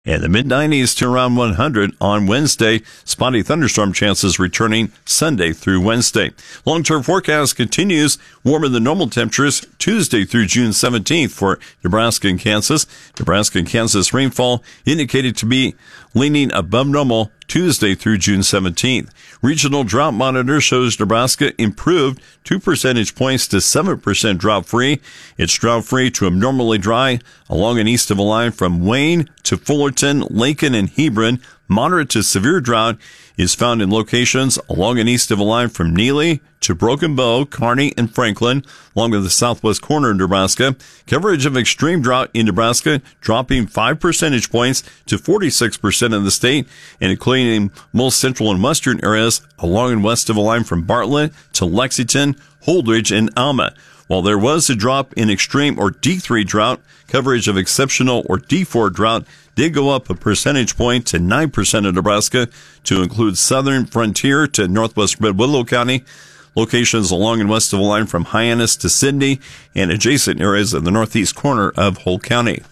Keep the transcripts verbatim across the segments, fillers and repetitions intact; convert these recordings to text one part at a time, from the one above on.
And the mid nineties to around one hundred on Wednesday. Spotty thunderstorm chances returning Sunday through Wednesday. Long-term forecast continues warmer than normal temperatures Tuesday through June seventeenth for Nebraska and Kansas. Nebraska and Kansas rainfall indicated to be leaning above normal Tuesday through June seventeenth. Regional drought monitor shows Nebraska improved two percentage points to seven percent drought-free. It's drought-free to abnormally dry along and east of a line from Wayne to Fullerton, Lincoln, and Hebron. Moderate to severe drought is found in locations along and east of a line from Neely to Broken Bow, Kearney, and Franklin, along with the southwest corner of Nebraska. Coverage of extreme drought in Nebraska dropping five percentage points to forty-six percent of the state, and including most central and western areas along and west of a line from Bartlett to Lexington, Holdridge, and Alma. While there was a drop in extreme or D three drought, coverage of exceptional or D four drought did go up a percentage point to nine percent of Nebraska, to include southern frontier to northwest Red Willow County, locations along and west of a line from Hyannis to Sidney, and adjacent areas in the northeast corner of Hull County.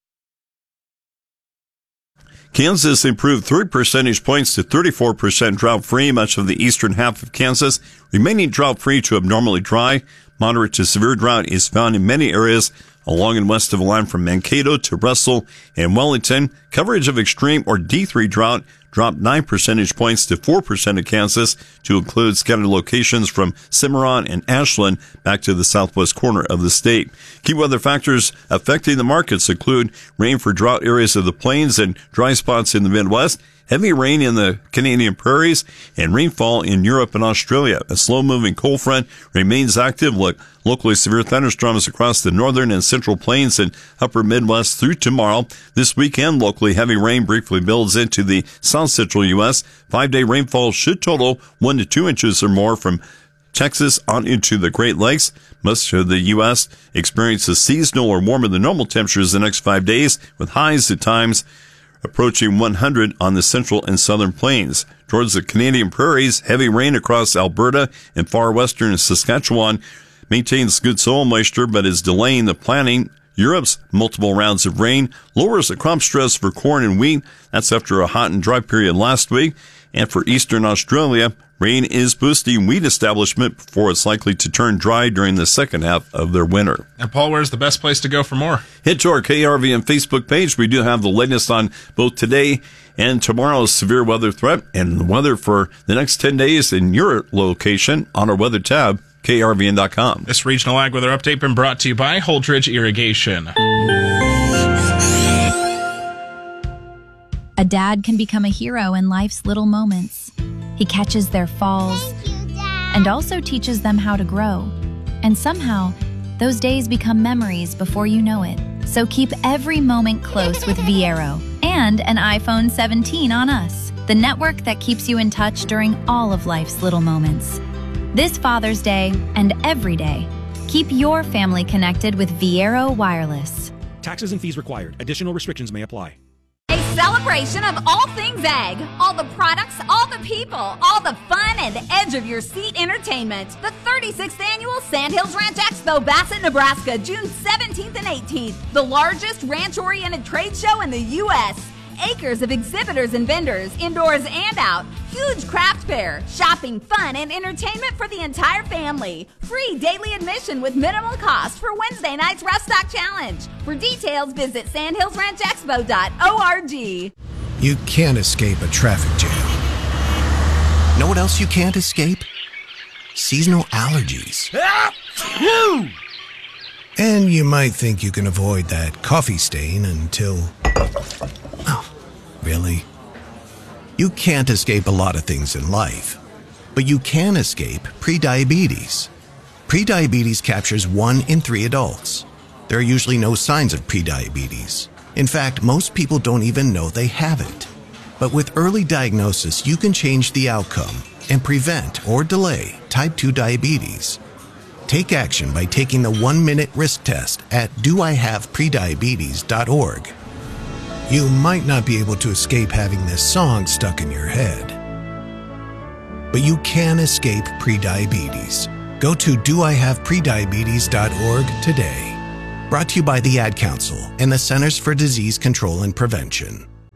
Kansas improved three percentage points to thirty-four percent drought-free, much of the eastern half of Kansas remaining drought-free to abnormally dry. Moderate to severe drought is found in many areas along and west of a line from Mankato to Russell and Wellington. Coverage of extreme or D three drought dropped nine percentage points to four percent of Kansas, to include scattered locations from Cimarron and Ashland back to the southwest corner of the state. Key weather factors affecting the markets include rain for drought areas of the plains and dry spots in the Midwest, heavy rain in the Canadian prairies, and rainfall in Europe and Australia. A slow-moving cold front remains active. Look, locally severe thunderstorms across the northern and central plains and upper Midwest through tomorrow. This weekend, locally heavy rain briefly builds into the south-central U S. Five-day rainfall should total one to two inches or more from Texas on into the Great Lakes. Most of the U S experiences seasonal or warmer than normal temperatures the next five days, with highs at times approaching one hundred on the central and southern plains. Towards the Canadian prairies, heavy rain across Alberta and far western Saskatchewan maintains good soil moisture, but is delaying the planting. Europe's multiple rounds of rain lowers the crop stress for corn and wheat. That's after a hot and dry period last week. And for eastern Australia, rain is boosting wheat establishment before it's likely to turn dry during the second half of their winter. And Paul, where's the best place to go for more? Head to our K R V N Facebook page. We do have the latest on both today and tomorrow's severe weather threat and the weather for the next ten days in your location on our weather tab, K R V N dot com. This regional ag weather update been brought to you by Holdridge Irrigation. A dad can become a hero in life's little moments. He catches their falls You, and also teaches them how to grow. And somehow, those days become memories before you know it. So keep every moment close with Viero and an iPhone seventeen on us, the network that keeps you in touch during all of life's little moments. This Father's Day and every day, keep your family connected with Viero Wireless. Taxes and fees required. Additional restrictions may apply. A celebration of all things ag. All the products, all the people, all the fun and edge of your seat entertainment. The thirty-sixth Annual Sandhills Ranch Expo, Bassett, Nebraska, June seventeenth and eighteenth. The largest ranch-oriented trade show in the U S Acres of exhibitors and vendors, indoors and out. Huge craft fair, shopping, fun, and entertainment for the entire family. Free daily admission with minimal cost for Wednesday night's Rough Stock Challenge. For details, visit sandhills ranch expo dot org. You can't escape a traffic jam. Know what else you can't escape? Seasonal allergies. And you might think you can avoid that coffee stain until... Oh, really? You can't escape a lot of things in life, but you can escape prediabetes. Prediabetes captures one in three adults. There are usually no signs of prediabetes. In fact, most people don't even know they have it. But with early diagnosis, you can change the outcome and prevent or delay type two diabetes. Take action by taking the one-minute risk test at do I have prediabetes dot org. You might not be able to escape having this song stuck in your head, but you can escape prediabetes. Go to do I have prediabetes dot org today. Brought to you by the Ad Council and the Centers for Disease Control and Prevention.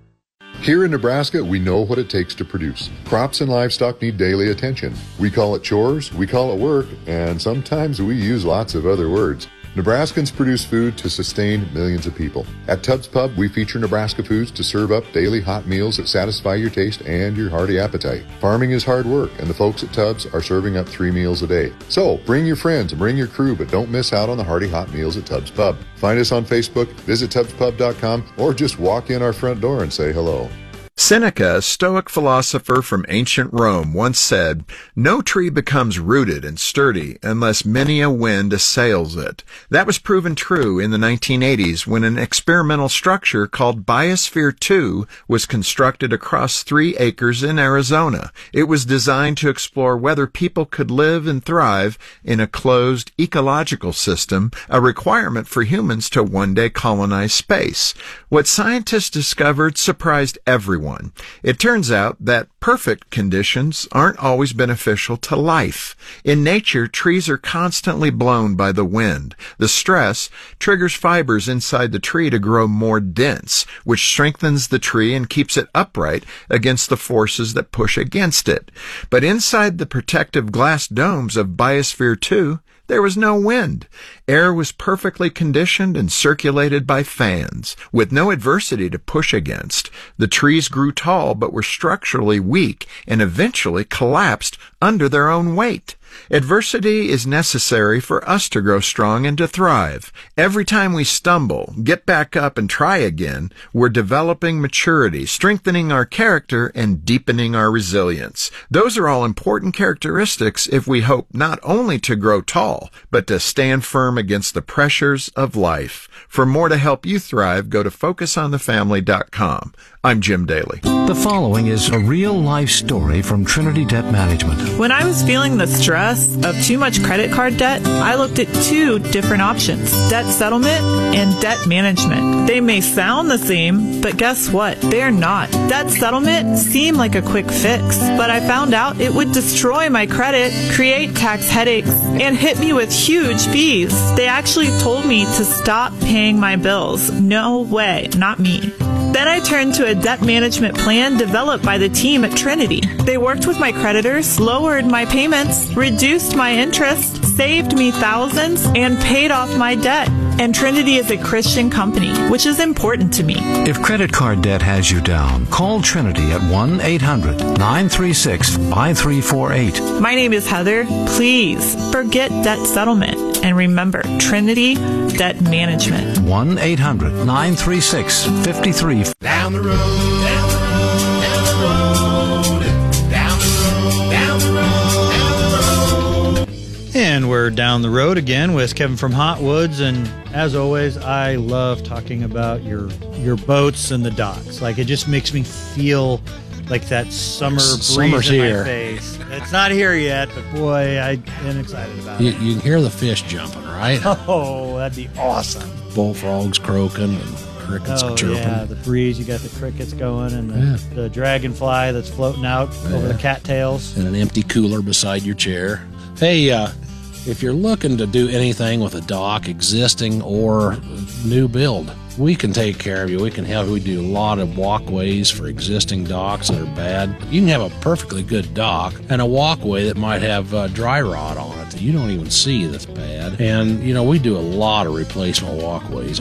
Here in Nebraska, we know what it takes to produce. Crops and livestock need daily attention. We call it chores, we call it work, and sometimes we use lots of other words. Nebraskans produce food to sustain millions of people. At Tubbs Pub, we feature Nebraska foods to serve up daily hot meals that satisfy your taste and your hearty appetite. Farming is hard work, and the folks at Tubbs are serving up three meals a day. So, bring your friends and bring your crew, but don't miss out on the hearty hot meals at Tubbs Pub. Find us on Facebook, visit tubbs pub dot com, or just walk in our front door and say hello. Seneca, a Stoic philosopher from ancient Rome, once said, "No tree becomes rooted and sturdy unless many a wind assails it." That was proven true in the nineteen eighties when an experimental structure called Biosphere two was constructed across three acres in Arizona. It was designed to explore whether people could live and thrive in a closed ecological system, a requirement for humans to one day colonize space. What scientists discovered surprised everyone. It turns out that perfect conditions aren't always beneficial to life. In nature, trees are constantly blown by the wind. The stress triggers fibers inside the tree to grow more dense, which strengthens the tree and keeps it upright against the forces that push against it. But inside the protective glass domes of Biosphere two, there was no wind. Air was perfectly conditioned and circulated by fans, with no adversity to push against. The trees grew tall but were structurally weak and eventually collapsed under their own weight. Adversity is necessary for us to grow strong and to thrive. Every time we stumble, get back up and try again, we're developing maturity, strengthening our character, and deepening our resilience. Those are all important characteristics if we hope not only to grow tall, but to stand firm against the pressures of life. For more to help you thrive, go to focus on the family dot com. I'm Jim Daly. The following is a real-life story from Trinity Debt Management. When I was feeling the stress of too much credit card debt, I looked at two different options, debt settlement and debt management. They may sound the same, but guess what? They're not. Debt settlement seemed like a quick fix, but I found out it would destroy my credit, create tax headaches, and hit me with huge fees. They actually told me to stop paying my bills. No way, not me. Then I turned to a debt management plan developed by the team at Trinity. They worked with my creditors, lowered my payments, reduced my interest, saved me thousands, and paid off my debt. And Trinity is a Christian company, which is important to me. If credit card debt has you down, call Trinity at one eight hundred nine three six five three four eight. My name is Heather. Please forget debt settlement. And remember, Trinity Debt Management. one eight hundred nine three six five three. Down the road, down the road, down the road, down the road, down the road, down the road. And we're down the road again with Kevin from Hot Woods, and as always, I love talking about your your boats and the docks. Like, it just makes me feel like that summer breeze Summer's in here. my face. It's not here yet, but boy, I am excited about You, it. you can hear the fish jumping, right? Oh, that'd be awesome. Bullfrogs croaking and crickets Oh, chirping. yeah, the breeze, you got the crickets going, and the, Yeah. the dragonfly that's floating out over the cattails. And an empty cooler beside your chair. Hey, uh, if you're looking to do anything with a dock, existing or new build, we can take care of you. We can help. We do a lot of walkways for existing docks that are bad. You can have a perfectly good dock and a walkway that might have uh, dry rot on it that you don't even see that's bad. And, you know, we do a lot of replacement walkways